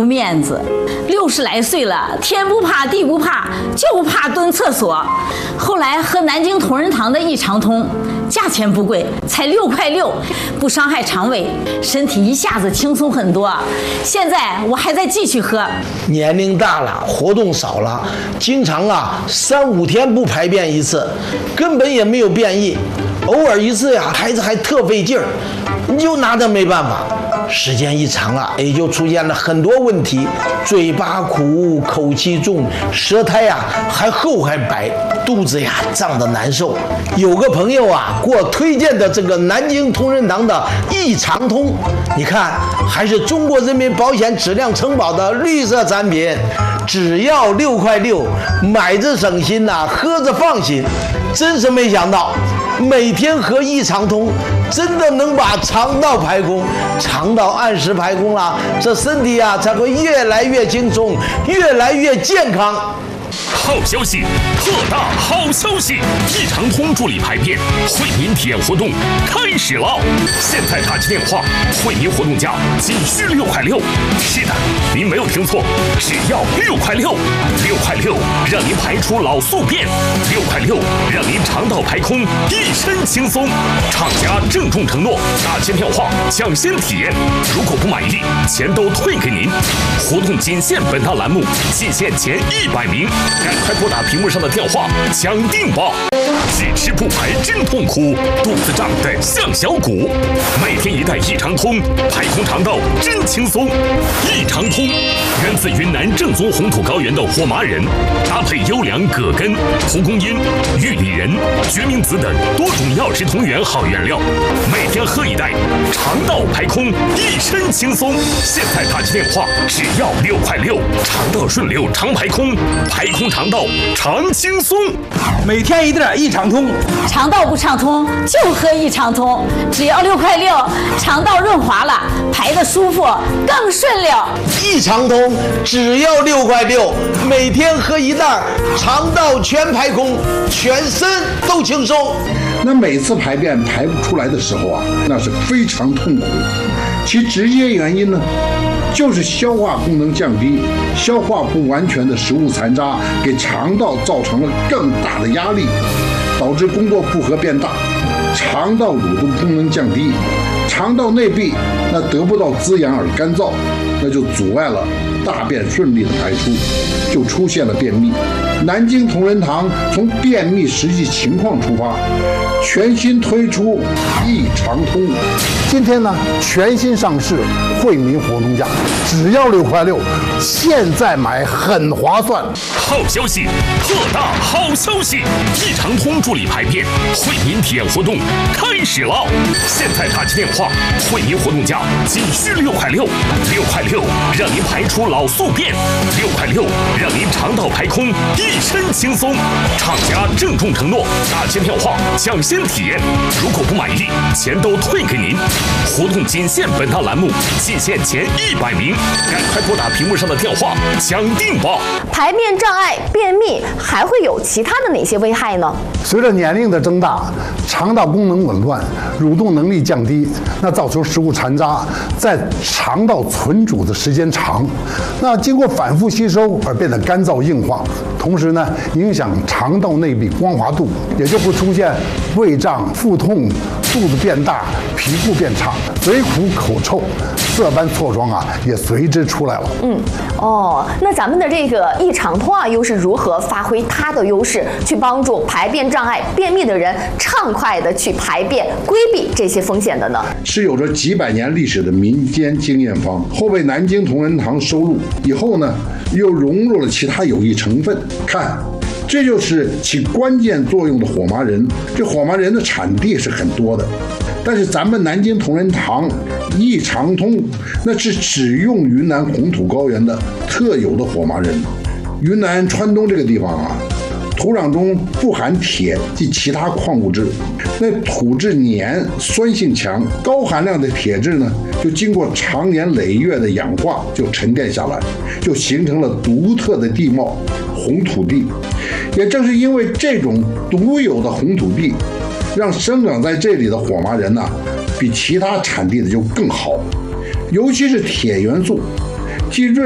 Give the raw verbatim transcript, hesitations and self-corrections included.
面子。六十来岁了，天不怕地不怕，就怕蹲厕所。后来喝南京同仁堂的益肠通，价钱不贵，才六块六，不伤害肠胃，身体一下子轻松很多。现在我还在继续喝。 年龄大了，活动少了，经常啊三五天不排便一次，根本也没有便意，偶尔一次呀，孩子还特费劲儿，你就拿他没办法。时间一长啊，也就出现了很多问题，嘴巴苦，口气重，舌苔呀还厚还白，肚子呀胀得难受。有个朋友啊给我推荐的这个南京同仁堂的益肠通，你看还是中国人民保险质量承保的绿色产品，只要六块六，买着省心呐、啊，喝着放心。真是没想到，每天喝益肠通，真的能把肠道排空，肠道按时排空了，这身体啊才会越来越轻松，越来越健康。 好消息，特大好消息！益肠通助力排便惠民体验活动开始了！现在打起电话，惠民活动价仅需六块六。是的，您没有听错，只要六块六，六块六让您排出老宿便，六块六让您肠道排空，一身轻松。厂家郑重承诺，打进电话抢先体验，如果不满意，钱都退给您。活动仅限本档栏目，仅限前一百名。赶快拨打屏幕上的电话抢定吧！只吃不排真痛苦，肚子胀得像小鼓。每天一袋益肠通，排空肠道真轻松。益肠通源自云南正宗红土高原的火麻仁，搭配优良葛根、蒲公英、玉里仁、决明子等多种药食同源好原料，每天喝一袋，肠道排空，一身轻松。现在打起电话只要六块六，肠道顺流，常排空，排空肠道常轻松。 每天一袋益肠通， 肠道不畅通就喝益肠通，只要六块六，肠道润滑了，排得舒服，更顺溜。 益肠通只要六块六，每天喝一袋，肠道全排空，全身都轻松。 那每次排便排不出来的时候啊，那是非常痛苦。其直接原因呢，就是消化功能降低，消化不完全的食物残渣给肠道造成了更大的压力，导致工作负荷变大，肠道蠕动功能降低，肠道内壁那得不到滋养而干燥，那就阻碍了大便顺利的排出，就出现了便秘。南京同仁堂从便秘实际情况出发，全新推出益肠通。 今天呢，全新上市惠民活动价，只要六块六，现在买很划算。 好消息，特大好消息！益肠通助力排便惠民体验活动开始了！现在打起电话，惠民活动价仅需六块六，六块六让您排出老宿便，六块六让您肠道排空，一身轻松。厂家郑重承诺，打进电话抢先体验，如果不满意，钱都退给您。活动仅限本档栏目，仅限前一百名，赶快拨打屏幕上的电话抢定吧！ 排便障碍、便秘还会有其他的哪些危害呢？ 随着年龄的增大，肠道功能紊乱，蠕动能力降低，那造成食物残渣在肠道存储的时间长，那经过反复吸收而变得干燥硬化，同时呢，影响肠道内壁光滑度，也就会出现胃胀、腹痛、肚子变大、皮肤变差、嘴苦口臭、色斑痤疮啊，也随之出来了。 嗯，哦，那咱们的这个益肠通啊，又是如何发挥它的优势，去帮助排便障碍、便秘的人畅快的去排便，规避这些风险的呢？ 是有着几百年历史的民间经验方，后被南京同仁堂收录以后呢，又融入了其他有益成分。看，这就是起关键作用的火麻仁。这火麻仁的产地是很多的，但是咱们南京同仁堂益肠通那是只用云南红土高原的特有的火麻仁。云南川东这个地方啊，土壤中富含铁及其他矿物质，那土质黏，酸性强，高含量的铁质呢，就经过长年累月的氧化，就沉淀下来，就形成了独特的地貌红土地。也正是因为这种独有的红土地，让生长在这里的火麻仁呢、啊，比其他产地的就更好，尤其是铁元素，既润